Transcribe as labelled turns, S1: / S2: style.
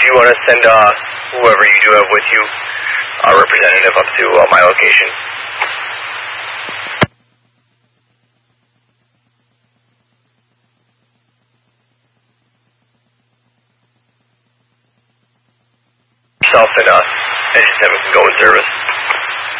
S1: do you want to send whoever you do have with you, a representative up to my location? Yourself and just have him go in service.